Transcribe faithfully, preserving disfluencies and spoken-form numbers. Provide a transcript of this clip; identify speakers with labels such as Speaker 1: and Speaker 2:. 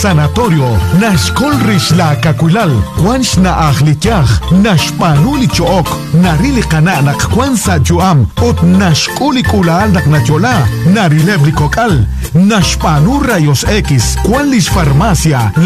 Speaker 1: sanatorio, nashkol rish la kakulal, kwans na akhlityach, nashpanuli chook, narili kana nakwansa juam, ot nashkuli kulal nak nachola, narilebli kokal, nashpanu rayos X, kwan lis farmacia,